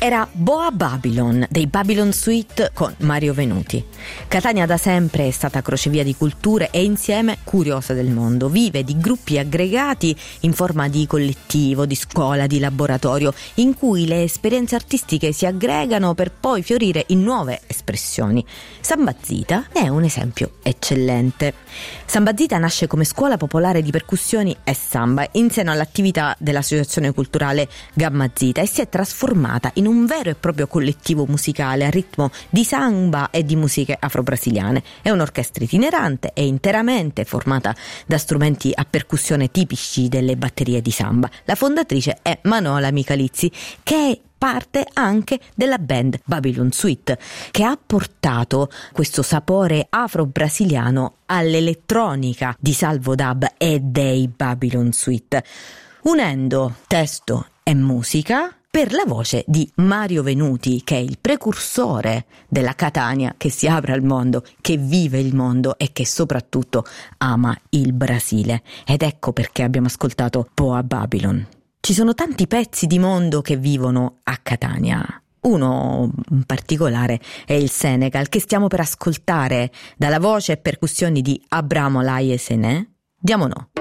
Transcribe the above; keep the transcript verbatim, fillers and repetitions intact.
Era Boa Babylon dei Babylon Suite con Mario Venuti. Catania da sempre è stata crocevia di culture e insieme curiosa del mondo. Vive di gruppi aggregati in forma di collettivo, di scuola, di laboratorio, in cui le esperienze artistiche si aggregano per poi fiorire in nuove espressioni. Samba Zita ne è un esempio eccellente. Samba Zita nasce come scuola popolare di percussioni e samba in seno all'attività dell'associazione culturale Gamma Zita e si è trasformata in un un vero e proprio collettivo musicale a ritmo di samba e di musiche afro-brasiliane. È un'orchestra itinerante e interamente formata da strumenti a percussione tipici delle batterie di samba. La fondatrice è Manola Michalizzi, che è parte anche della band Babylon Suite, che ha portato questo sapore afro-brasiliano all'elettronica di Salvo Dab e dei Babylon Suite, unendo testo e musica per la voce di Mario Venuti, che è il precursore della Catania che si apre al mondo, che vive il mondo e che soprattutto ama il Brasile. Ed ecco perché abbiamo ascoltato Boa Babylon. Ci sono tanti pezzi di mondo che vivono a Catania. Uno in particolare è il Senegal, che stiamo per ascoltare dalla voce e percussioni di Abramo Laye Sené. Diamo no.